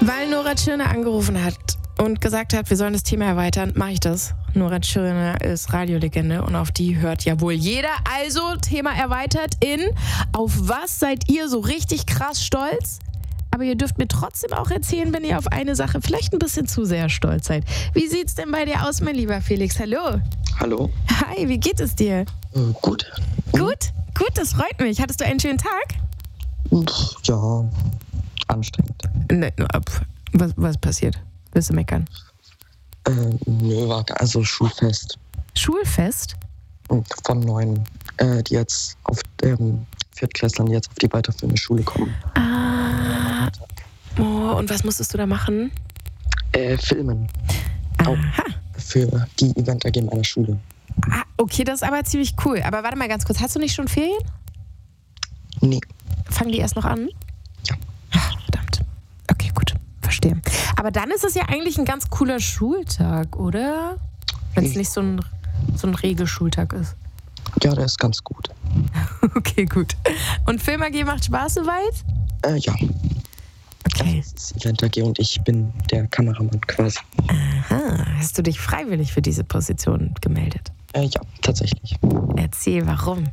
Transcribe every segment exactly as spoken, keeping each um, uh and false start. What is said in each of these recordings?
Weil Nora Tschirner angerufen hat und gesagt hat, wir sollen das Thema erweitern, mache ich das. Nora Tschirner ist Radiolegende und auf die hört ja wohl jeder. Also Thema erweitert in: Auf was seid ihr so richtig krass stolz? Aber ihr dürft mir trotzdem auch erzählen, wenn ihr auf eine Sache vielleicht ein bisschen zu sehr stolz seid. Wie sieht's denn bei dir aus, mein lieber Felix? Hallo. Hallo. Hi, wie geht es dir? Äh, gut. Gut? Gut, das freut mich. Hattest du einen schönen Tag? Pff, ja, anstrengend. Ne, was, was passiert? Willst du meckern? Äh, nö, war also Schulfest. Schulfest? Von neun, äh, die jetzt auf ähm, Viertklässlern, die jetzt auf die weiterführende Schule kommen. Ah. Oh, und was musstest du da machen? Äh, filmen. Aha. Auch für die Event A G meiner Schule. Ah, okay, das ist aber ziemlich cool. Aber warte mal ganz kurz, hast du nicht schon Ferien? Nee. Fangen die erst noch an? Ja. Ach, verdammt. Okay, gut. Verstehe. Aber dann ist es ja eigentlich ein ganz cooler Schultag, oder? Wenn es nicht so ein, so ein Regelschultag ist. Ja, der ist ganz gut. Okay, gut. Und Film A G macht Spaß soweit? Äh, ja. Okay. Das ist Event A G und ich bin der Kameramann quasi. Aha. Hast du dich freiwillig für diese Position gemeldet? Äh, ja, tatsächlich. Erzähl, warum?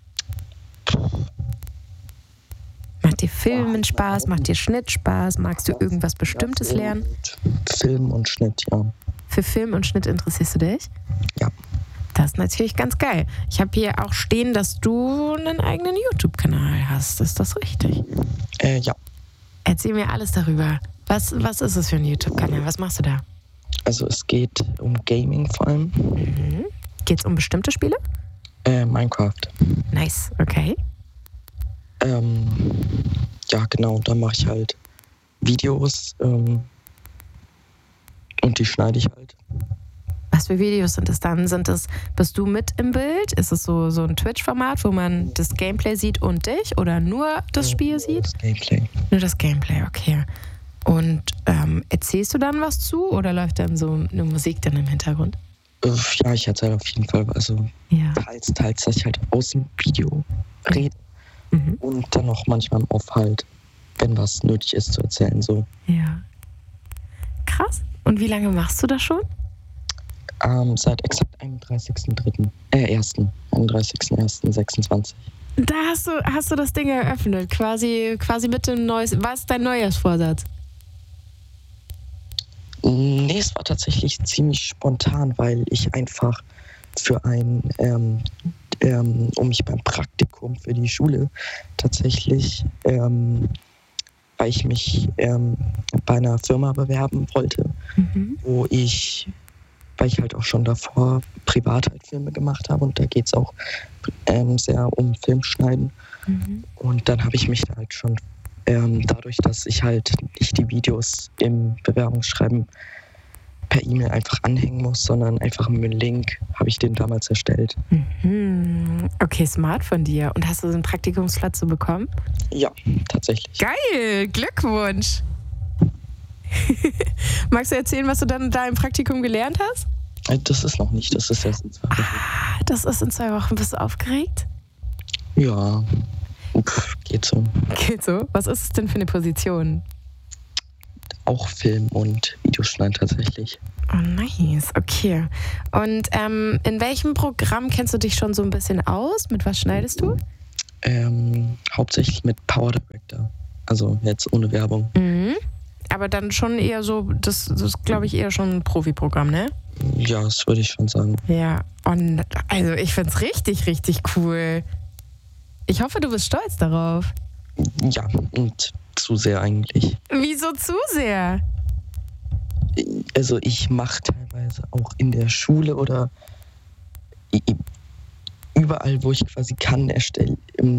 Macht dir Filmen Spaß? Macht dir Schnitt Spaß? Magst du irgendwas Bestimmtes lernen? Film und Schnitt, ja. Für Film und Schnitt interessierst du dich? Ja. Das ist natürlich ganz geil. Ich habe hier auch stehen, dass du einen eigenen YouTube-Kanal hast. Ist das richtig? Äh, ja. Erzähl mir alles darüber. Was, was ist es für ein YouTube-Kanal? Was machst du da? Also es geht um Gaming vor allem. Mhm. Geht es um bestimmte Spiele? Äh, Minecraft. Nice, okay. Ähm, ja, genau, da mache ich halt Videos ähm, und die schneide ich halt. Was für Videos sind es dann? Sind es, bist du mit im Bild? Ist es so, so ein Twitch-Format, wo man das Gameplay sieht und dich? Oder nur das Spiel sieht? Das Gameplay. Nur das Gameplay, okay. Und ähm, erzählst du dann was zu oder läuft dann so eine Musik dann im Hintergrund? Äh, ja, ich erzähle auf jeden Fall, also Ja. teils, teils, dass ich halt aus dem Video rede Mhm. und dann auch manchmal im Off halt, wenn was nötig ist zu erzählen, so. Ja. Krass. Und wie lange machst du das schon? Ähm, seit exakt einunddreißigsten dritten Äh, ersten einunddreißigsten ersten sechsundzwanzig. Da hast du, hast du das Ding eröffnet, quasi, quasi mit dem Neues. Was ist dein Neujahrsvorsatz? Nee, es war tatsächlich ziemlich spontan, weil ich einfach für ein, ähm, ähm, um mich beim Praktikum für die Schule tatsächlich, ähm, weil ich mich ähm, bei einer Firma bewerben wollte, Mhm. wo ich, weil ich halt auch schon davor privat halt Filme gemacht habe und da geht es auch ähm, sehr um Filmschneiden. Mhm. Und dann habe ich mich da halt schon ähm, dadurch, dass ich halt nicht die Videos im Bewerbungsschreiben per E-Mail einfach anhängen muss, sondern einfach mit einem Link, habe ich den damals erstellt. Mhm. Okay, smart von dir. Und hast du so einen Praktikumsplatz so bekommen? Ja, tatsächlich. Geil, Glückwunsch. Magst du erzählen, was du dann da im Praktikum gelernt hast? Äh, Das ist noch nicht, das ist erst in zwei Wochen. Ah, das ist in zwei Wochen. Bist du aufgeregt? Ja, Pff, geht so. Geht so. Was ist es denn für eine Position? Auch Film und Videoschneiden tatsächlich. Oh, nice. Okay. Und ähm, in welchem Programm kennst du dich schon so ein bisschen aus? Mit was schneidest du? Ähm, hauptsächlich mit Power Director. Also jetzt ohne Werbung. Mhm. Aber dann schon eher so, das, das ist, glaube ich, eher schon ein Profiprogramm, ne? Ja, das würde ich schon sagen. Ja. Und also ich finde es richtig, richtig cool. Ich hoffe, du bist stolz darauf. Ja, und zu sehr eigentlich. Wieso zu sehr? Also ich mache teilweise auch in der Schule oder i- überall, wo ich quasi kann, erstelle,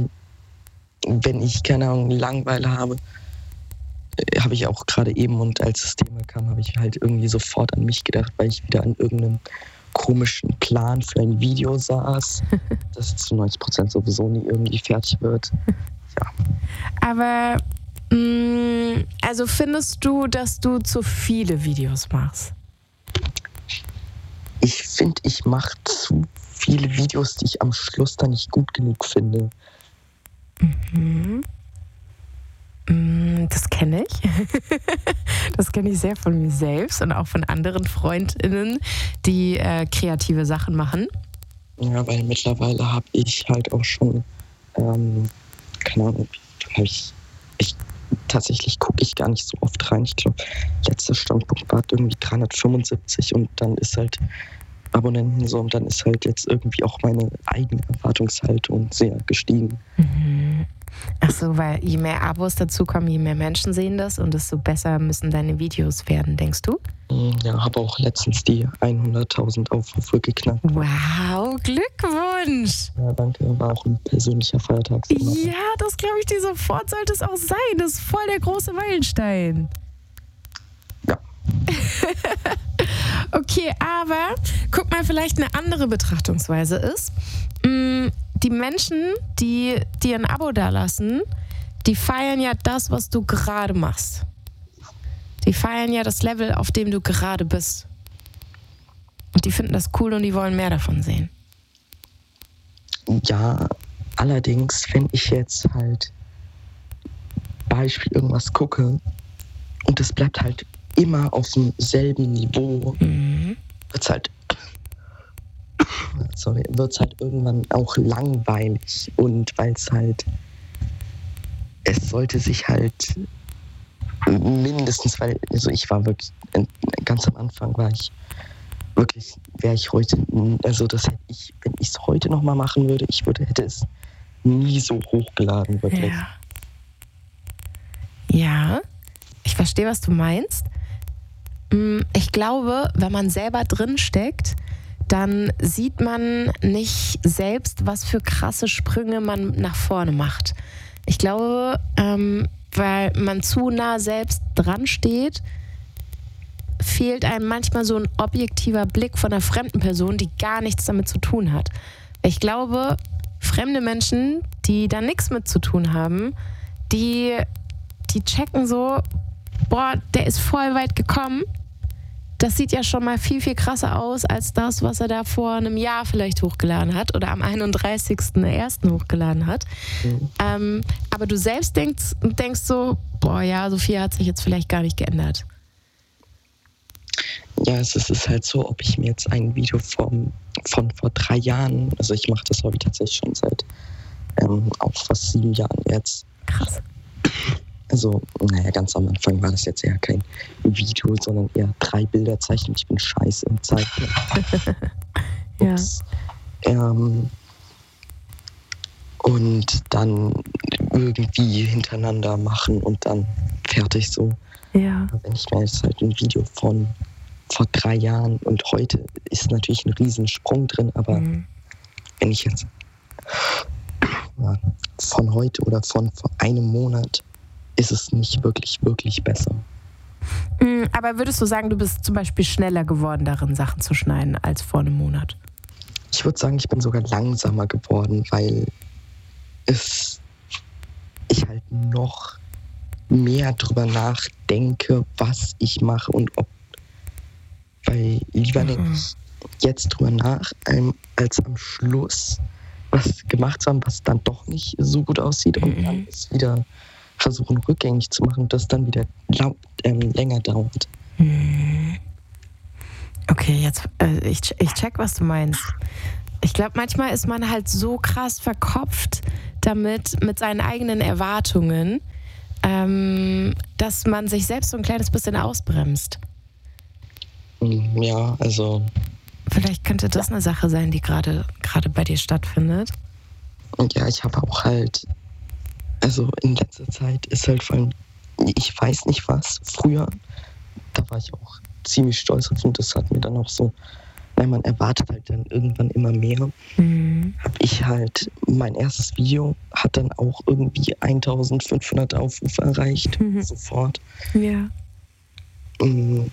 wenn ich, keine Ahnung, Langeweile habe, äh, habe ich auch gerade eben und als das Thema kam, habe ich halt irgendwie sofort an mich gedacht, weil ich wieder an irgendeinem komischen Plan für ein Video saß, das zu neunzig Prozent sowieso nie irgendwie fertig wird. Ja. Aber, mh, also findest du, dass du zu viele Videos machst? Ich finde, ich mache zu viele Videos, die ich am Schluss dann nicht gut genug finde. Mhm. Mm, Das kenne ich. Das kenne ich sehr von mir selbst und auch von anderen FreundInnen, die äh, kreative Sachen machen. Ja, weil mittlerweile habe ich halt auch schon, ähm, keine Ahnung, habe ich, ich tatsächlich gucke ich gar nicht so oft rein. Ich glaube, letzter Standpunkt war irgendwie dreihundertfünfundsiebzig und dann ist halt Abonnenten so und dann ist halt jetzt irgendwie auch meine eigene Erwartungshaltung sehr gestiegen. Mhm. Ach so, weil je mehr Abos dazukommen, je mehr Menschen sehen das und desto besser müssen deine Videos werden, denkst du? Ja, habe auch letztens die hunderttausend Aufrufe geknackt. Wow, Glückwunsch! Ja, danke. War auch ein persönlicher Feiertag. Ja, das glaube ich dir sofort sollte es auch sein. Das ist voll der große Meilenstein. Ja. Okay, aber guck mal, vielleicht eine andere Betrachtungsweise ist, mh, die Menschen, die dir ein Abo dalassen, die feiern ja das, was du gerade machst. Die feiern ja das Level, auf dem du gerade bist. Und die finden das cool und die wollen mehr davon sehen. Ja, allerdings, wenn ich jetzt halt Beispiel irgendwas gucke und es bleibt halt immer auf demselben Niveau, Mhm. wird's halt, sorry, wird's halt irgendwann auch langweilig und weil es halt, es sollte sich halt mindestens, weil, also ich war wirklich, ganz am Anfang war ich wirklich, wäre ich heute, also das hätte ich, wenn ich es heute nochmal machen würde, ich würde, hätte es nie so hochgeladen, wirklich. Ja. Ja, ich verstehe, was du meinst. Mm, Ich glaube, wenn man selber drin steckt, dann sieht man nicht selbst, was für krasse Sprünge man nach vorne macht. Ich glaube, ähm, weil man zu nah selbst dran steht, fehlt einem manchmal so ein objektiver Blick von einer fremden Person, die gar nichts damit zu tun hat. Ich glaube, fremde Menschen, die da nichts mit zu tun haben, die, die checken so, boah, der ist voll weit gekommen. Das sieht ja schon mal viel, viel krasser aus als das, was er da vor einem Jahr vielleicht hochgeladen hat oder am einunddreißigsten ersten hochgeladen hat. Mhm. Ähm, aber du selbst denkst, denkst so, boah, ja, so viel hat sich jetzt vielleicht gar nicht geändert. Ja, es ist, es ist halt so, ob ich mir jetzt ein Video vom, von vor drei Jahren, also ich mache das Hobby tatsächlich schon seit ähm, auch fast sieben Jahren jetzt. Krass. Also, naja, ganz am Anfang war das jetzt eher kein Video, sondern eher drei Bilder zeichnen. Ich bin scheiße im Zeichnen. Ja. Ups. Ähm, und dann irgendwie hintereinander machen und dann fertig so. Ja. Aber wenn ich mir jetzt halt ein Video von vor drei Jahren und heute ist natürlich ein Riesensprung drin, aber Mhm. wenn ich jetzt ja, von heute oder von vor einem Monat ist es nicht wirklich, wirklich besser. Mm, Aber würdest du sagen, du bist zum Beispiel schneller geworden darin, Sachen zu schneiden, als vor einem Monat? Ich würde sagen, ich bin sogar langsamer geworden, weil es ich halt noch mehr drüber nachdenke, was ich mache und ob. Weil lieber denke Mhm. ich jetzt drüber nach, ähm, als am Schluss was gemacht zu haben, was dann doch nicht so gut aussieht und Mhm. dann es wieder versuchen rückgängig zu machen, das dann wieder lau- ähm, länger dauert. Hm. Okay, jetzt, äh, ich, ich check, was du meinst. Ich glaube, manchmal ist man halt so krass verkopft damit, mit seinen eigenen Erwartungen, ähm, dass man sich selbst so ein kleines bisschen ausbremst. Mm, Ja, also Vielleicht könnte das eine Sache sein, die gerade gerade bei dir stattfindet. und ja, ich habe auch halt, also in letzter Zeit ist halt vor allem, ich weiß nicht was, früher, da war ich auch ziemlich stolz drauf und das hat mir dann auch so, weil man erwartet halt dann irgendwann immer mehr, Mhm. habe ich halt, mein erstes Video hat dann auch irgendwie eintausendfünfhundert Aufrufe erreicht, Mhm. sofort. Ja. Mm,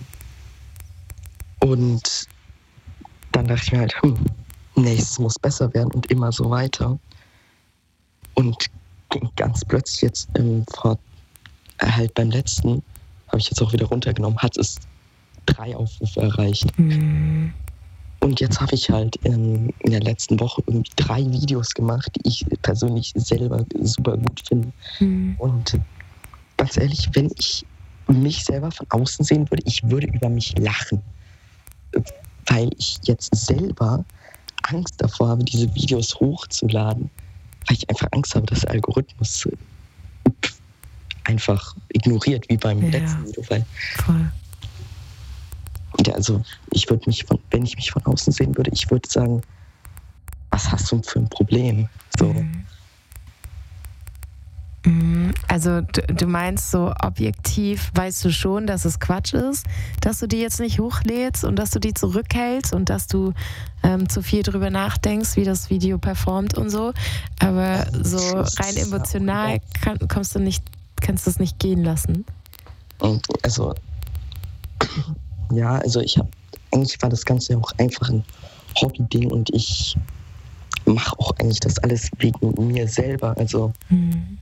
Und dann dachte ich mir halt, hm, nächstes muss besser werden und immer so weiter. Und ganz plötzlich jetzt ähm, vor, äh, halt beim letzten, habe ich jetzt auch wieder runtergenommen, hat es drei Aufrufe erreicht. Mhm. Und jetzt habe ich halt ähm, in der letzten Woche irgendwie drei Videos gemacht, die ich persönlich selber super gut finde. Mhm. Und ganz ehrlich, wenn ich mich selber von außen sehen würde, ich würde über mich lachen. Weil ich jetzt selber Angst davor habe, diese Videos hochzuladen. Weil ich einfach Angst habe, dass der Algorithmus einfach ignoriert, wie beim ja. letzten Video. Weil Voll. Ja, also ich würde mich von, wenn ich mich von außen sehen würde, ich würde sagen, was hast du für ein Problem? So. Mhm. Also du, du meinst so objektiv, weißt du schon, dass es Quatsch ist, dass du die jetzt nicht hochlädst und dass du die zurückhältst und dass du ähm, zu viel drüber nachdenkst, wie das Video performt und so. Aber so rein emotional kann, kommst du nicht, kannst du es nicht gehen lassen. Und also ja, also ich habe eigentlich war das Ganze auch einfach ein Hobby-Ding und ich mache auch eigentlich das alles wegen mir selber. Also mhm.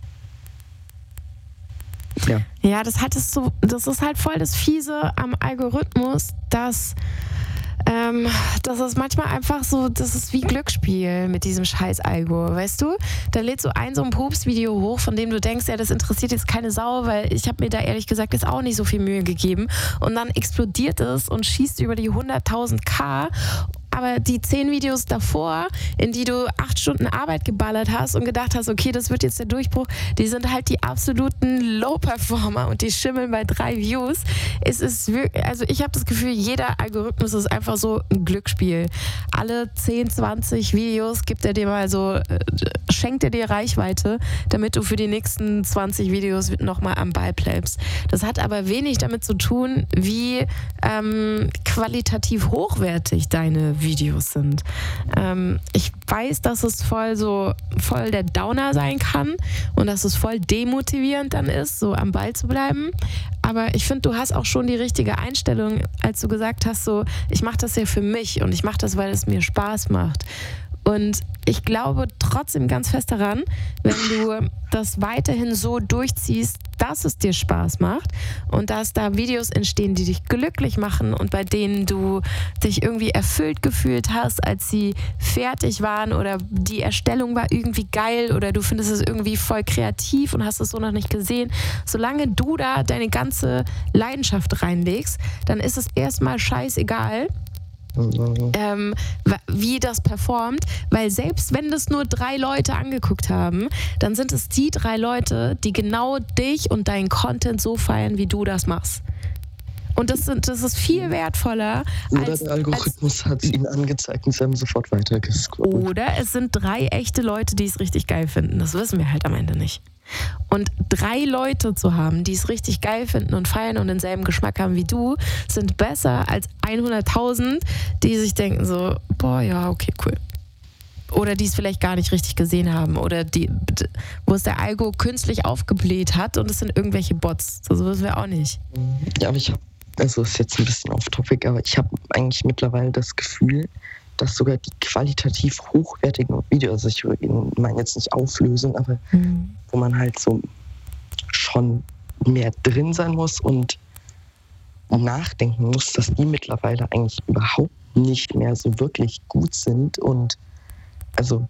Ja. Ja, das hat es so, das ist halt voll das Fiese am Algorithmus, dass, ähm, das ist manchmal einfach so, das ist wie Glücksspiel mit diesem scheiß Algo, weißt du? Da lädst du ein so ein Pups-Video hoch, von dem du denkst, ja, das interessiert jetzt keine Sau, weil ich habe mir da ehrlich gesagt jetzt auch nicht so viel Mühe gegeben und dann explodiert es und schießt über die hunderttausend K. Aber die zehn Videos davor, in die du acht Stunden Arbeit geballert hast und gedacht hast, okay, das wird jetzt der Durchbruch, die sind halt die absoluten Low-Performer und die schimmeln bei drei Views. Es ist wirklich, also ich habe das Gefühl, jeder Algorithmus ist einfach so ein Glücksspiel. Alle zehn, zwanzig Videos gibt er dir mal so, äh, schenkt er dir Reichweite, damit du für die nächsten zwanzig Videos nochmal am Ball bleibst. Das hat aber wenig damit zu tun, wie ähm, qualitativ hochwertig deine Videos sind. Ähm, ich weiß, dass es voll so voll der Downer sein kann und dass es voll demotivierend dann ist, so am Ball zu bleiben. Aber ich finde, du hast auch schon die richtige Einstellung, als du gesagt hast, so, ich mache das ja für mich und ich mache das, weil es mir Spaß macht. Und ich glaube trotzdem ganz fest daran, wenn du das weiterhin so durchziehst, dass es dir Spaß macht und dass da Videos entstehen, die dich glücklich machen und bei denen du dich irgendwie erfüllt gefühlt hast, als sie fertig waren oder die Erstellung war irgendwie geil oder du findest es irgendwie voll kreativ und hast es so noch nicht gesehen. Solange du da deine ganze Leidenschaft reinlegst, dann ist es erstmal scheißegal, Ähm, wie das performt, weil selbst wenn das nur drei Leute angeguckt haben, dann sind es die drei Leute, die genau dich und deinen Content so feiern, wie du das machst. Und das, sind, das ist viel wertvoller Oder als... der Algorithmus hat es ihnen angezeigt und sie haben sofort weitergescrollt. Oder es sind drei echte Leute, die es richtig geil finden. Das wissen wir halt am Ende nicht. Und drei Leute zu haben, die es richtig geil finden und feiern und denselben Geschmack haben wie du, sind besser als hunderttausend, die sich denken so, boah, ja, okay, cool. Oder die es vielleicht gar nicht richtig gesehen haben oder die, wo es der Algo künstlich aufgebläht hat und es sind irgendwelche Bots. So wissen wir auch nicht. Ja, aber ich habe, also ist jetzt ein bisschen off-topic, aber ich habe eigentlich mittlerweile das Gefühl, dass sogar die qualitativ hochwertigen Videos, also ich meine jetzt nicht Auflösung, aber mhm. wo man halt so schon mehr drin sein muss und nachdenken muss, dass die mittlerweile eigentlich überhaupt nicht mehr so wirklich gut sind. Und also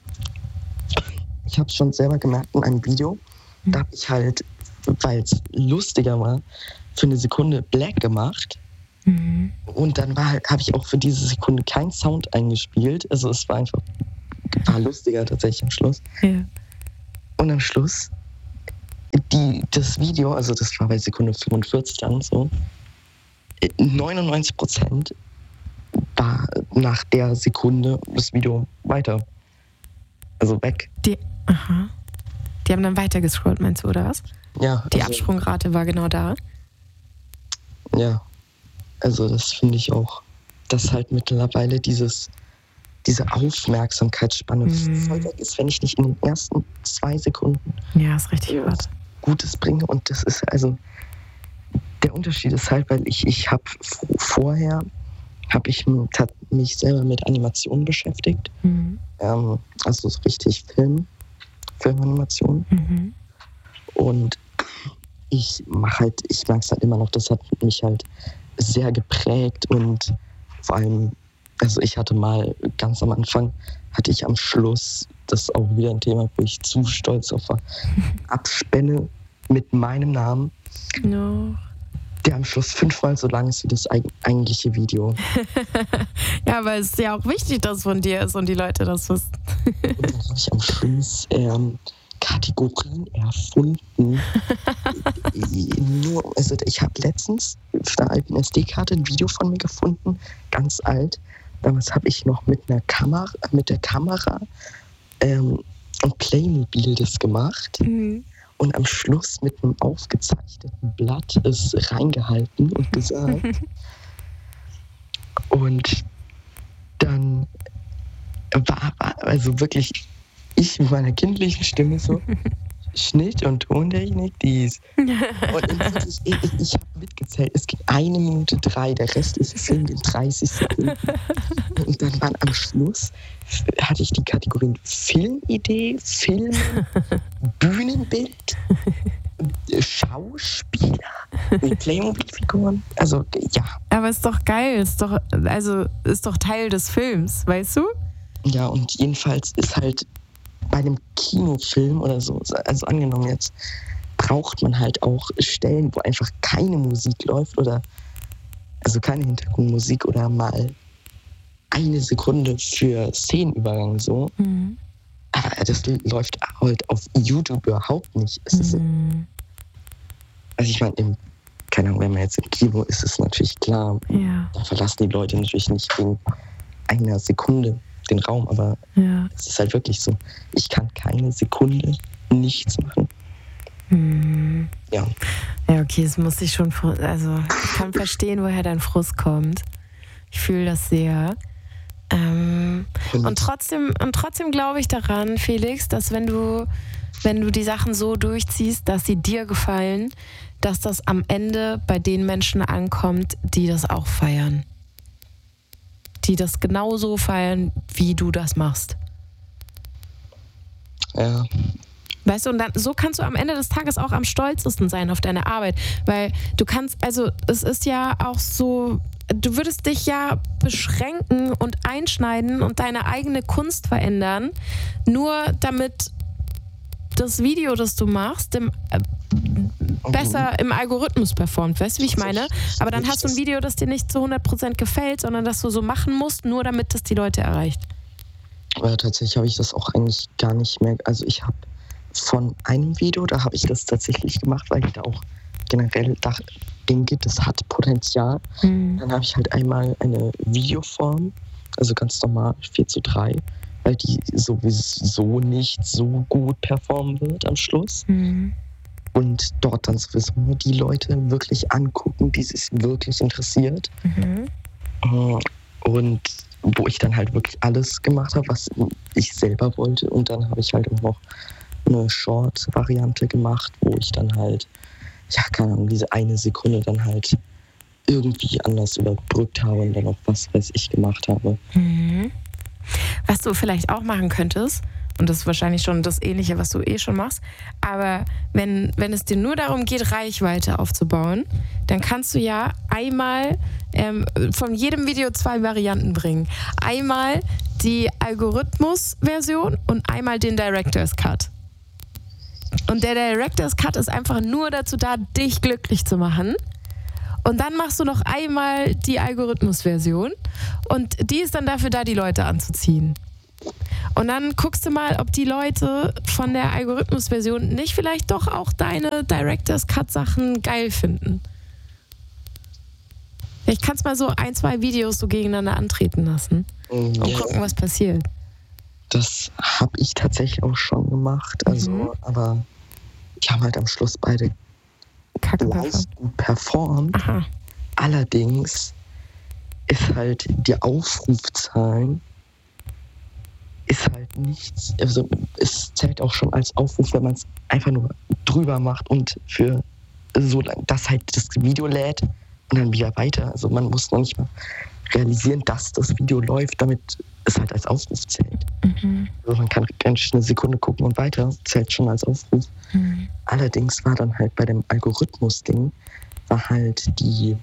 ich habe es schon selber gemerkt in einem Video, mhm. da habe ich halt, weil es lustiger war, für eine Sekunde Black gemacht. Mhm. Und dann war halt, habe ich auch für diese Sekunde keinen Sound eingespielt. Also es war einfach, war lustiger tatsächlich am Schluss. Ja. Und am Schluss, die, das Video, also das war bei Sekunde fünfundvierzig dann so, neunundneunzig Prozent war nach der Sekunde das Video weiter. Also weg. Die, aha. Die haben dann weiter gescrollt, meinst du, oder was? Ja. Die also, Absprungrate war genau da. Ja. Also das finde ich auch, dass halt mittlerweile dieses, diese Aufmerksamkeitsspanne mhm. voll weg ist, wenn ich nicht in den ersten zwei Sekunden ja, ist richtig was Gutes bringe. Und das ist also, der Unterschied ist halt, weil ich, ich habe vorher, habe ich mich selber mit Animationen beschäftigt. Mhm. Ähm, also so richtig Film, Filmanimation. Mhm. Und ich mache halt, ich merke es halt immer noch, das hat mich halt sehr geprägt und vor allem, also ich hatte mal ganz am Anfang, hatte ich am Schluss, das ist auch wieder ein Thema, wo ich zu stolz auf war, Abspänne mit meinem Namen, No. der am Schluss fünfmal so lang ist wie das eig- eigentliche Video. Ja, aber es ist ja auch wichtig, dass es von dir ist und die Leute das wissen. Und dann habe ich am Schluss ähm, Kategorien erfunden. Nur, also ich habe letztens auf einer alten S D-Karte ein Video von mir gefunden, ganz alt. Damals habe ich noch mit einer Kamera, mit der Kamera ähm, ein Playmobil das gemacht. Mhm. Und am Schluss mit einem aufgezeichneten Blatt es reingehalten und gesagt. Und dann war, war also wirklich ich mit meiner kindlichen Stimme so, Schnitt und Tontechnik, dies. Und wirklich, ich, ich habe mitgezählt, es ging eine Minute drei, der Rest ist Film in dreißig Sekunden. Und dann waren am Schluss, hatte ich die Kategorien Filmidee, Film, Bühnenbild, Schauspieler, mit Playmobil-Figuren. Also, ja. Aber ist doch geil, ist doch, also ist doch Teil des Films, weißt du? Ja, und jedenfalls ist halt bei einem Kinofilm oder so, also angenommen jetzt, braucht man halt auch Stellen, wo einfach keine Musik läuft oder also keine Hintergrundmusik oder mal eine Sekunde für Szenenübergang so. Mhm. Aber das läuft halt auf YouTube überhaupt nicht. Es ist, Mhm. also ich meine, im, keine Ahnung, wenn man jetzt im Kino ist, ist es natürlich klar, Ja, da verlassen die Leute natürlich nicht wegen einer Sekunde den Raum, aber ja. es ist halt wirklich so, ich kann keine Sekunde nichts machen. Mhm. Ja. Ja, okay, es muss sich schon, fru- also ich kann verstehen, woher dein Frust kommt. Ich fühle das sehr. Ähm, Und, und trotzdem, und trotzdem glaube ich daran, Felix, dass wenn du, wenn du die Sachen so durchziehst, dass sie dir gefallen, dass das am Ende bei den Menschen ankommt, die das auch feiern. Die das genauso feiern, wie du das machst. ja, Weißt du, und dann, so kannst du am Ende des Tages auch am stolzesten sein auf deine Arbeit. Weil du kannst, also es ist ja auch so, du würdest dich ja beschränken und einschneiden und deine eigene Kunst verändern, nur damit das Video, das du machst, im, äh, besser im Algorithmus performt. Weißt du, wie ich meine? Aber dann hast du ein Video, das dir nicht zu hundert Prozent gefällt, sondern das du so machen musst, nur damit das die Leute erreicht. aber tatsächlich habe ich das auch eigentlich gar nicht mehr, also ich habe von einem Video, da habe ich das tatsächlich gemacht, weil ich da auch generell dach, denke, das hat Potenzial. Mhm. Dann habe ich halt einmal eine Videoform, also ganz normal vier zu drei, weil die sowieso nicht so gut performen wird am Schluss. Mhm. Und dort dann sowieso nur die Leute wirklich angucken, die sich wirklich interessiert. Mhm. Und wo ich dann halt wirklich alles gemacht habe, was ich selber wollte. Und dann habe ich halt auch noch eine Short-Variante gemacht, wo ich dann halt, ja, keine Ahnung, diese eine Sekunde dann halt irgendwie anders überbrückt habe und dann auch was weiß ich gemacht habe. Mhm. Was du vielleicht auch machen könntest, und das ist wahrscheinlich schon das Ähnliche, was du eh schon machst, aber wenn, wenn es dir nur darum geht, Reichweite aufzubauen, dann kannst du ja einmal ähm, von jedem Video zwei Varianten bringen. Einmal die Algorithmus-Version und einmal den Director's Cut. Und der Director's Cut ist einfach nur dazu da, dich glücklich zu machen. Und dann machst du noch einmal die Algorithmus-Version und die ist dann dafür da, die Leute anzuziehen. Und dann guckst du mal, ob die Leute von der Algorithmus-Version nicht vielleicht doch auch deine Director's Cut-Sachen geil finden. Ich kann es mal so ein, zwei Videos so gegeneinander antreten lassen und Ja, gucken, was passiert. das habe ich tatsächlich auch schon gemacht. Also, Mhm. aber die haben halt am Schluss beide Kacke gleich performt. gut performt. Aha. Allerdings ist halt die Aufrufzahlen ist halt nichts, also es zählt auch schon als Aufruf, wenn man es einfach nur drüber macht und für so lange, dass halt das Video lädt und dann wieder weiter. Also man muss noch nicht mal realisieren, dass das Video läuft, damit es halt als Aufruf zählt. Mhm. Also man kann ganz eine Sekunde gucken und weiter, zählt schon als Aufruf. Mhm. Allerdings war dann halt bei dem Algorithmus-Ding, war halt die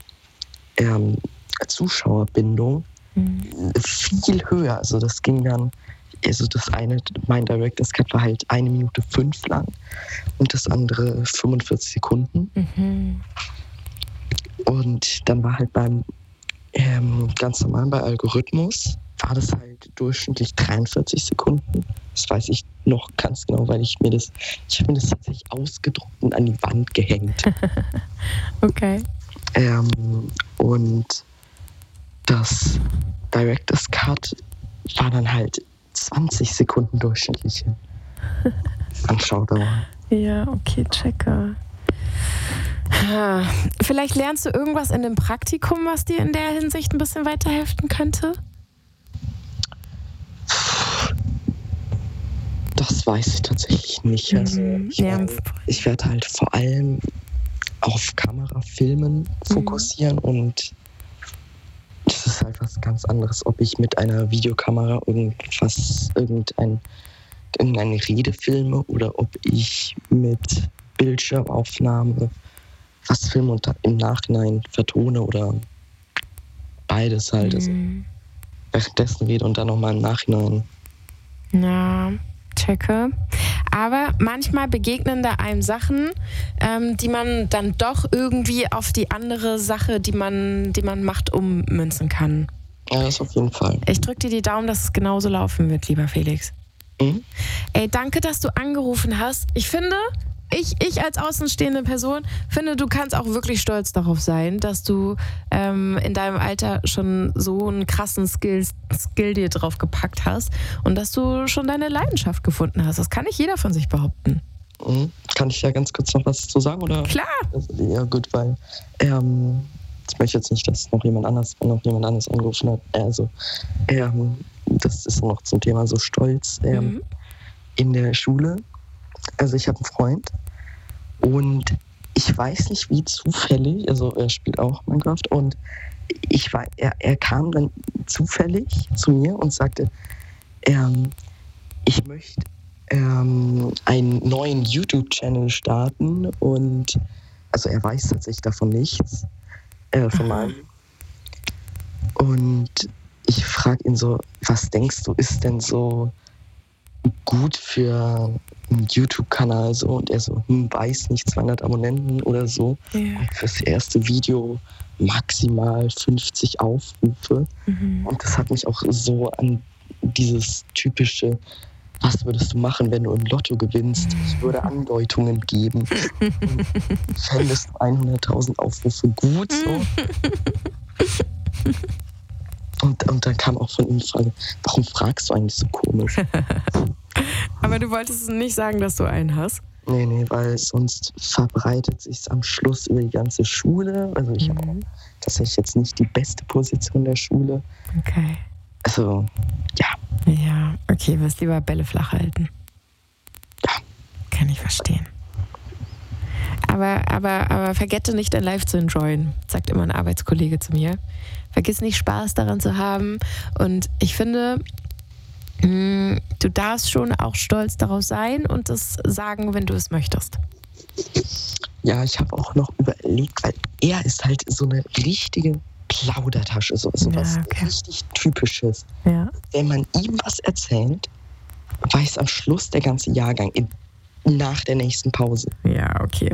ähm, Zuschauerbindung Mhm. viel höher. Also das ging dann, also das eine, mein Director's Cut war halt eine Minute fünf lang und das andere fünfundvierzig Sekunden. Mhm. Und dann war halt beim ähm, ganz normal bei Algorithmus war das halt durchschnittlich dreiundvierzig Sekunden. Das weiß ich noch ganz genau, weil ich mir das, ich habe mir das tatsächlich ausgedruckt und an die Wand gehängt. Okay. Ähm, und das Director's Cut war dann halt zwanzig Sekunden durchschnittliche Anschaudauer. Ja, okay, checke. Ja, vielleicht lernst du irgendwas in dem Praktikum, was dir in der Hinsicht ein bisschen weiterhelfen könnte? Das weiß ich tatsächlich nicht. Also Mhm. ich, Ja. werd- ich werde halt vor allem auf Kamerafilmen fokussieren und das ist halt was ganz anderes, ob ich mit einer Videokamera irgendwas, irgendein, irgendeine Rede filme oder ob ich mit Bildschirmaufnahme was filme und dann im Nachhinein vertone oder beides halt. Also Mhm. währenddessen rede und dann nochmal im Nachhinein. Ja, checke. Aber manchmal begegnen da einem Sachen, ähm, die man dann doch irgendwie auf die andere Sache, die man, die man macht, ummünzen kann. Ja, das auf jeden Fall. Ich drücke dir die Daumen, dass es genauso laufen wird, lieber Felix. Mhm. Ey, danke, dass du angerufen hast. Ich finde, ich, ich als außenstehende Person finde, du kannst auch wirklich stolz darauf sein, dass du ähm, in deinem Alter schon so einen krassen Skill, Skill dir drauf gepackt hast und dass du schon deine Leidenschaft gefunden hast. Das kann nicht jeder von sich behaupten. Mhm. Kann ich ja ganz kurz noch was zu sagen? Oder? Klar. Also, ja, gut, weil ähm, ich möchte jetzt nicht, dass noch jemand anders, noch jemand anderes angerufen hat. Also, ähm, das ist noch zum Thema so Stolz. Ähm, Mhm. In der Schule, also ich habe einen Freund und ich weiß nicht, wie zufällig, also er spielt auch Minecraft und ich war, er, er kam dann zufällig zu mir und sagte, ähm, ich möchte ähm, einen neuen YouTube-Channel starten und also er weiß tatsächlich davon nichts, äh, von meinem. Und ich frage ihn so, was denkst du, ist denn so gut für einen YouTube-Kanal so? Und er so, hm, weiß nicht, zweihundert Abonnenten oder so. Ja. Und fürs erste Video maximal fünfzig Aufrufe. Mhm. Und das hat mich auch so an dieses typische, was würdest du machen, wenn du im Lotto gewinnst? Ich würde Andeutungen geben. Und fändest du hunderttausend Aufrufe gut so? Und, und dann kam auch von ihm die Frage, warum fragst du eigentlich so komisch? Aber du wolltest nicht sagen, dass du einen hast? Nee, nee, weil sonst verbreitet sich am Schluss über die ganze Schule. Also ich habe auch Mhm. tatsächlich jetzt nicht die beste Position der Schule. Okay. Also, ja, Ja, okay, wirst lieber Bälle flach halten. Ja. Kann ich verstehen. Aber, aber, aber vergette nicht, dein Life zu enjoyen, sagt immer ein Arbeitskollege zu mir. Vergiss nicht, Spaß daran zu haben. Und ich finde, mh, du darfst schon auch stolz darauf sein und das sagen, wenn du es möchtest. ja, ich habe auch noch überlegt, weil er ist halt so eine richtige Plaudertasche, so, so Ja, was okay. richtig Typisches. Ja. Wenn man ihm was erzählt, weiß am Schluss der ganze Jahrgang in, nach der nächsten Pause. Ja, okay.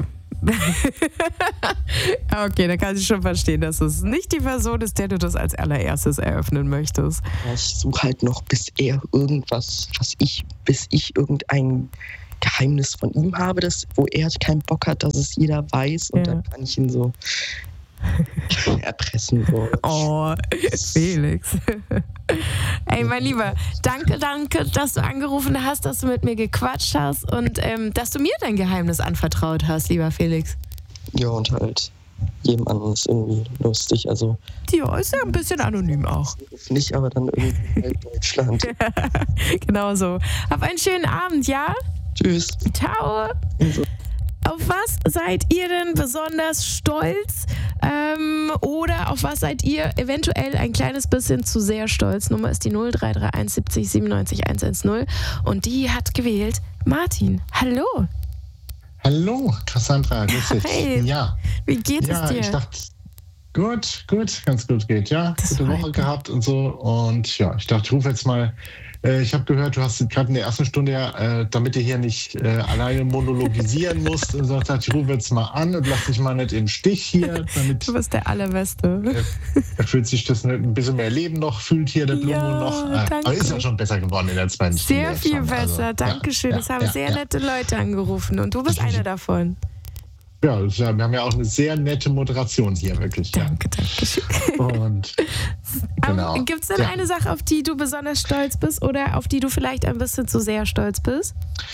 Okay, da kann ich schon verstehen, dass es nicht die Person ist, der du das als allererstes eröffnen möchtest. Ja, ich suche halt noch, bis er irgendwas, was ich, bis ich irgendein Geheimnis von ihm habe, das, wo er keinen Bock hat, dass es jeder weiß und Ja. dann kann ich ihn so erpressen. So. Oh, Felix. Ey, mein Lieber, danke, danke, dass du angerufen hast, dass du mit mir gequatscht hast und ähm, dass du mir dein Geheimnis anvertraut hast, lieber Felix. Ja, und halt jedem anderen ist irgendwie lustig. Also Ja, ist ja ein bisschen anonym auch. nicht, aber dann irgendwie halt Deutschland. Genau so. Hab einen schönen Abend, ja? Tschüss. Ciao. Also. Auf was seid ihr denn besonders stolz? Ähm, oder auf was seid ihr eventuell ein kleines bisschen zu sehr stolz? Nummer ist die null drei drei eins siebzig siebenundneunzig hundertzehn und die hat gewählt Martin. Hallo, Hallo, Cassandra, grüß dich. Hi. Ja, wie geht ja es dir? ich dachte, Gut, gut, ganz gut geht, ja. Das Gute Woche freut gehabt und so. Und ja, ich dachte, ich rufe jetzt mal. Äh, ich habe gehört, du hast gerade in der ersten Stunde, ja, äh, damit du hier nicht äh, alleine monologisieren musst, und so, dachte ich, rufe jetzt mal an und lass dich mal nicht im Stich hier. Damit, Du bist der Allerbeste. äh, er fühlt sich das ein bisschen mehr Leben noch, fühlt hier der Blumo Ja, noch. Äh, danke. aber ist ja schon besser geworden in der zweiten Stunde. Sehr jetzt viel schon. besser. Also, Dankeschön. ja, Es haben ja, sehr ja. nette Leute angerufen und du bist einer davon. Ja, das ist ja, wir haben ja auch eine sehr nette Moderation hier, wirklich. Danke, danke schön. Ja. Und genau. Gibt es denn Ja. eine Sache, auf die du besonders stolz bist oder auf die du vielleicht ein bisschen zu sehr stolz bist?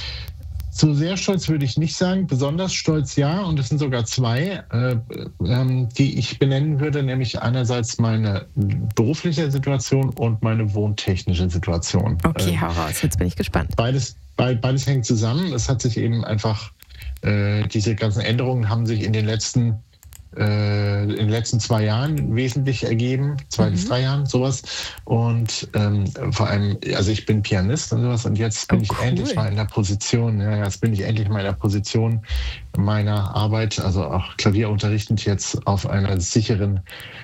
So sehr stolz würde ich nicht sagen, besonders stolz ja, und es sind sogar zwei, äh, ähm, die ich benennen würde, nämlich einerseits meine berufliche Situation und meine wohntechnische Situation. Okay, Ähm, hau raus, jetzt bin ich gespannt. beides, be- beides hängt zusammen. Es hat sich eben einfach, äh, diese ganzen Änderungen haben sich in den letzten äh, in den letzten zwei Jahren wesentlich ergeben, zwei Mhm. bis drei Jahren, sowas. Und ähm, vor allem, also ich bin Pianist und sowas und jetzt bin Oh, ich cool. endlich mal in der Position, ja, jetzt bin ich endlich mal in der Position meiner Arbeit, also auch Klavier unterrichtend, jetzt auf einer sicheren,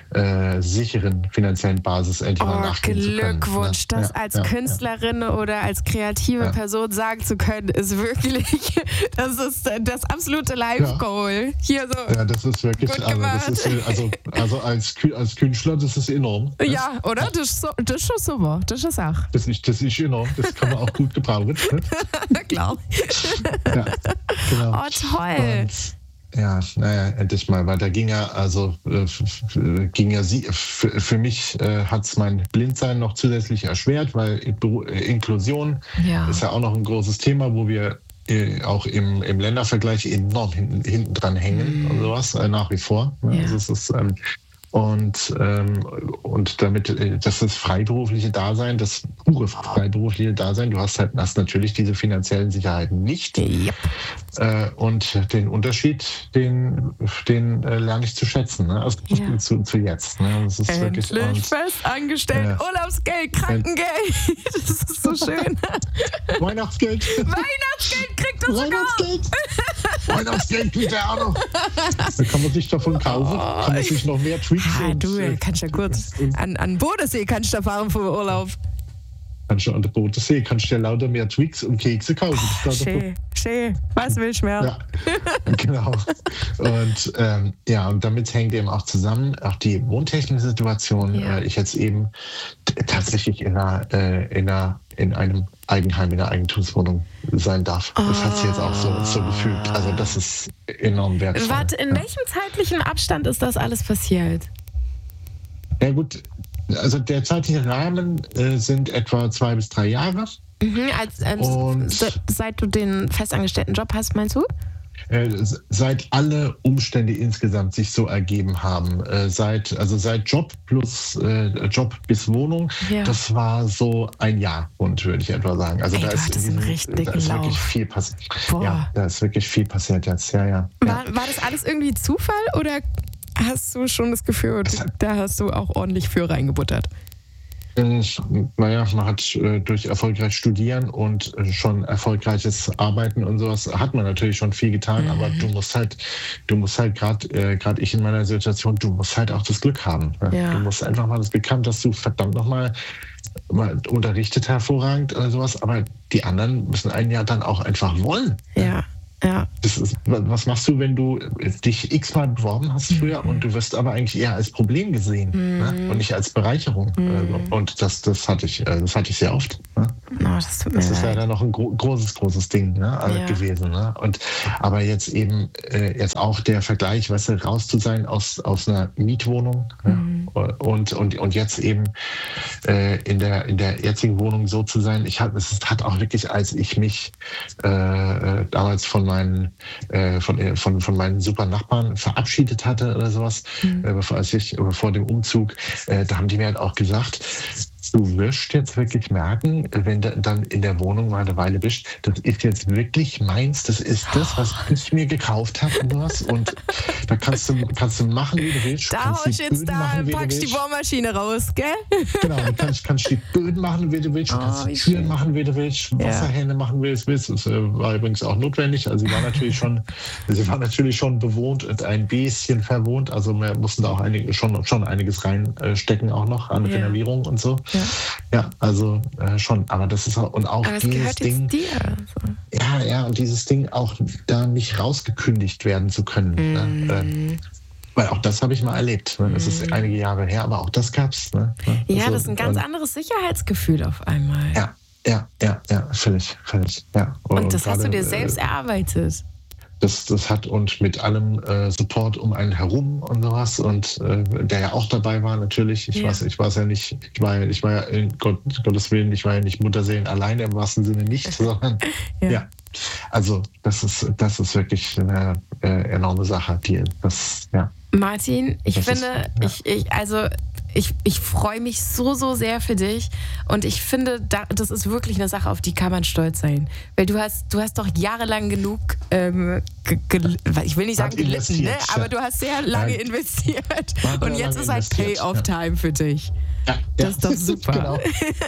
äh, sicheren finanziellen Basis endlich mal Oh, nachgehen zu können. Glückwunsch, Ja, das ja, als ja, Künstlerin oder als kreative Ja. Person sagen zu können, ist wirklich, das ist das absolute Life-Goal. Hier so, Ja, das ist wirklich, Gut also, das ist, gemacht. also, also als, Kü- als Künstler, das ist enorm. ja, oder? Das ist, so, das ist schon super, das ist auch. Das ist, das ist enorm, das kann man auch gut gebrauchen. Ne? Klar. Ja, genau. Oh, toll. Und, ja, naja, endlich mal, weil da ging ja, also äh, f- f- ging ja sie, f- für mich äh, hat es mein Blindsein noch zusätzlich erschwert, weil Beru- äh, Inklusion Ja. ist ja auch noch ein großes Thema, wo wir äh, auch im, im Ländervergleich enorm hinten, hinten dran hängen Mhm. und sowas, äh, nach wie vor. Ne? Ja. Also es ist, ähm, und, ähm, und damit, äh, das ist freiberufliche Dasein, das pure freiberufliche Dasein, du hast halt hast natürlich diese finanziellen Sicherheiten nicht. Yep. Äh, und den Unterschied, den, den äh, lerne ich zu schätzen, ne? Also Ja. zu, zu jetzt. Ne? Das ist Endlich wirklich, und fest angestellt, Ja. Urlaubsgeld, Krankengeld. Das ist so schön. Weihnachtsgeld! Weihnachtsgeld kriegt er sogar. Weihnachtsgeld! Weihnachtsgeld kriegt er auch noch. Da kann man sich davon kaufen, kann man sich noch mehr Tweets Ah, und, du äh, kannst ja kurz und- an, an Bodensee kannst du da fahren für Urlaub. kannst du an der Bodensee, kannst du dir lauter mehr Twix und Kekse kaufen. Das ist da Schön, schön. Was willst du mehr? Ja, genau. Und ähm, ja, und damit hängt eben auch zusammen, auch die wohntechnische Situation. Ja. Äh, ich jetzt eben t- tatsächlich in einer, äh, in einer in einem Eigenheim, in einer Eigentumswohnung sein darf. Das hat sich jetzt auch so, so gefühlt. Also das ist enorm wertvoll. Warte, in ja. welchem zeitlichen Abstand ist das alles passiert? Ja gut, also der zeitliche Rahmen äh, sind etwa zwei bis drei Jahre. Mhm, als, ähm, Und- se- seit du den festangestellten Job hast, meinst du? Äh, seit alle Umstände insgesamt sich so ergeben haben, äh, seit also seit Job plus äh, Job bis Wohnung, Ja. das war so ein Jahr rund, würde ich etwa sagen. Also Ey, da du ist, hattest in einen diesem- richtig da ist dicken wirklich Lauf. viel passiert. Boah. Ja, da ist wirklich viel passiert jetzt. Ja, ja. ja. War, war das alles irgendwie Zufall oder hast du schon das Gefühl, Es hat- da hast du auch ordentlich für reingebuttert? Äh, Naja, man hat äh, durch erfolgreich Studieren und äh, schon erfolgreiches Arbeiten und sowas hat man natürlich schon viel getan, Mhm. aber du musst halt, du musst halt gerade, äh, gerade ich in meiner Situation, du musst halt auch das Glück haben. Ne? Ja. Du musst einfach mal das Glück haben, dass du verdammt nochmal mal unterrichtet hervorragend oder sowas, aber die anderen müssen einen ja dann auch einfach wollen. Ja, ja. Das ist, was machst du, wenn du dich x-mal beworben hast früher und du wirst aber eigentlich eher als Problem gesehen ne? und nicht als Bereicherung? Mhm. Und das, das, hatte ich, äh, das hatte ich sehr oft. Ne? Oh, das tut mir Das ist leid. leider noch ein gro großes, großes Ding ne? äh, Ja. gewesen. Ne? Und, aber jetzt eben äh, jetzt auch der Vergleich, weißt du, raus zu sein aus, aus einer Mietwohnung Mhm. ja? und, und, und jetzt eben äh, in, der, in der jetzigen Wohnung so zu sein. Ich hab, es hat auch wirklich, als ich mich äh, damals von meinen, äh, von, äh, von, von meinen super Nachbarn verabschiedet hatte oder sowas, Mhm. äh, bevor, als ich, bevor dem Umzug, äh, da haben die mir halt auch gesagt, Du wirst jetzt wirklich merken, wenn du dann in der Wohnung mal eine Weile bist, das ist jetzt wirklich meins, das ist das, was ich mir gekauft habe und was. Und da kannst du, kannst du machen, wie du willst. Da haust du jetzt da, machen, packst die Bohrmaschine raus, gell? Genau, du kannst, kannst die Böden machen, wie du willst, du Oh, kannst wie die Türen schön. machen, wie du willst, Ja. Wasserhähne machen, wie du willst. Das äh, war übrigens auch notwendig. Also sie war natürlich schon, sie war natürlich schon bewohnt und ein bisschen verwohnt. Also wir mussten da auch einige, schon, schon einiges reinstecken auch noch an Ja. Renovierung und so. Ja. Ja, also äh, schon, aber das ist auch, und auch Aber das dieses gehört Ding, jetzt dir. So. ja, ja, und dieses Ding auch da nicht rausgekündigt werden zu können. Mhm. Ne? Äh, weil auch das habe ich mal erlebt. Ne? Das ist einige Jahre her, aber auch das gab's. Ne? Ja, Also, das ist ein ganz und, anderes Sicherheitsgefühl auf einmal. Ja, ja, ja, ja, völlig, völlig. Ja. Und das hast du gerade, dir selbst äh, erarbeitet. Das, das hat und mit allem äh, Support um einen herum und sowas und äh, der ja auch dabei war natürlich. Ich Ja. weiß, ich war ja nicht, ich war, ich war ja in Gott, Gottes Willen, ich war ja nicht Mutterseelen alleine im wahrsten Sinne nicht, sondern Ja. ja. Also das ist, das ist wirklich eine äh, enorme Sache, die das, ja. Martin, ich Das ist- finde, ja. ich, ich, also ich, ich freue mich so, so sehr für dich und ich finde, da, das ist wirklich eine Sache, auf die kann man stolz sein. Weil du hast, du hast doch jahrelang genug, ähm, ge, ge, ich will nicht sagen Hat gelitten, ne? investiert, ja. aber du hast sehr lange Nein. investiert Hat und sehr jetzt lange ist halt investiert, Pay-off-Time für dich. Ja, Das ist doch super. genau.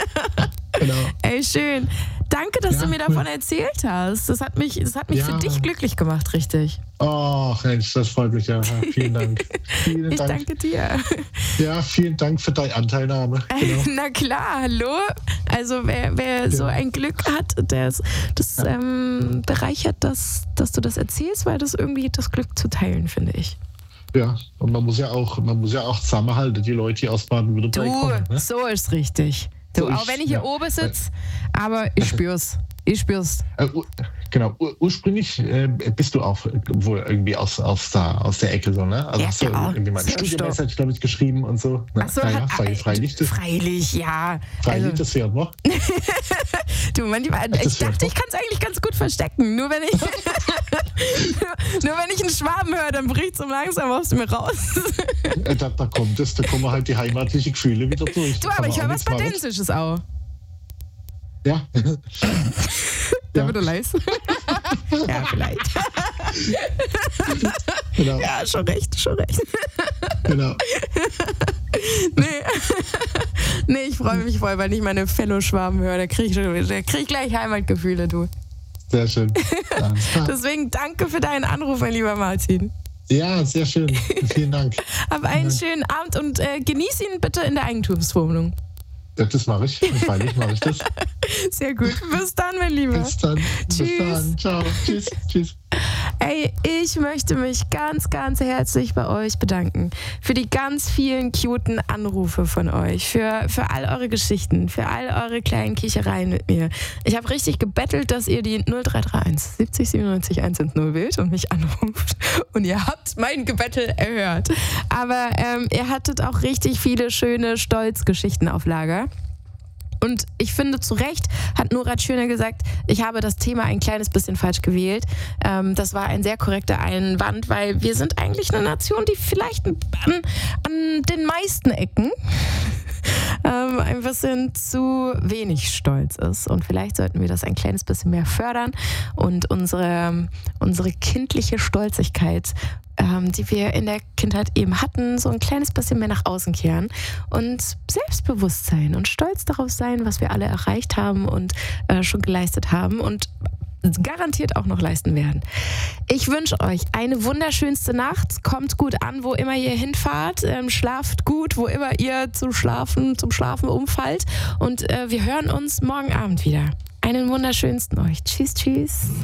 genau. Ey, schön. Danke, dass Ja, du mir cool. davon erzählt hast. Das hat mich, das hat mich Ja. für dich glücklich gemacht, richtig. Oh, Mensch, das freut mich ja. Vielen Dank. Vielen Ich Dank. danke dir. Ja, vielen Dank für deine Anteilnahme. Genau. Na klar, hallo. Also wer, wer so ein Glück hat, das, das ähm, bereichert das, dass du das erzählst, weil das irgendwie das Glück zu teilen, finde ich. Ja, und man muss ja auch, man muss ja auch zusammenhalten, die Leute, die aus Baden-Württemberg Du, kommen. Ne? so ist richtig. Du, So auch ist- wenn ich hier ja. oben sitze, aber ich spür's. Ich spür's. Äh, ur- genau, ur ursprünglich äh, bist du auch wohl irgendwie aus, aus, der, aus der Ecke so, ne? Also Ja, hast du klar. irgendwie mal eine So, Studienmessage, glaube ich, geschrieben und so. Ne? Ach so, naja, hat- frei, äh, freilich, das, Freilich, ja. freilich Also, das fährt noch. du, manchmal, Das ich wär dachte, ich kann es eigentlich ganz gut verstecken. Nur wenn ich, nur, nur wenn ich einen Schwaben höre, dann bricht so langsam aus mir raus. Äh, da, da kommt es, da kommen halt die heimatlichen Gefühle wieder durch. Du, Da aber kann ich man höre auch was nichts machen. Badensisches auch. Ja. Da Ja. wird er leise. Ja, vielleicht. Genau, Ja, schon recht, schon recht. genau. Nee, nee ich freue mich voll, wenn ich meine Fellow-Schwaben höre. Da kriege ich, schon- da krieg ich gleich Heimatgefühle, du. Sehr schön. Alles klar. Deswegen danke für deinen Anruf, mein lieber Martin. Ja, sehr schön. Vielen Dank. Hab einen schönen Abend und äh, genieß ihn bitte in der Eigentumswohnung. Ja, das mache ich. Freilich mache ich das. Sehr gut. Bis dann, mein Lieber. Bis dann. Tschüss. Bis dann. Ciao. Tschüss. Tschüss. Ey, ich möchte mich ganz, ganz herzlich bei euch bedanken für die ganz vielen cuten Anrufe von euch, für, für all eure Geschichten, für all eure kleinen Kichereien mit mir. Ich habe richtig gebettelt, dass ihr die null drei drei eins siebzig siebenundneunzig hundertzehn wählt und mich anruft. Und ihr habt mein Gebettel erhört. Aber ähm, ihr hattet auch richtig viele schöne Stolzgeschichten auf Lager. Und ich finde, zu Recht hat Nora Tschirner gesagt, ich habe das Thema ein kleines bisschen falsch gewählt. Ähm, das war ein sehr korrekter Einwand, weil wir sind eigentlich eine Nation, die vielleicht an, an den meisten Ecken ähm, ein bisschen zu wenig stolz ist. Und vielleicht sollten wir das ein kleines bisschen mehr fördern und unsere, unsere kindliche Stolzigkeit, ähm, die wir in der Kindheit eben hatten, so ein kleines bisschen mehr nach außen kehren und Selbstbewusstsein und stolz darauf sein, was wir alle erreicht haben und äh, schon geleistet haben und garantiert auch noch leisten werden. Ich wünsche euch eine wunderschönste Nacht. Kommt gut an, wo immer ihr hinfahrt. Ähm, schlaft gut, wo immer ihr zum Schlafen, zum Schlafen umfallt. Und äh, wir hören uns morgen Abend wieder. Einen wunderschönsten euch. Tschüss, tschüss.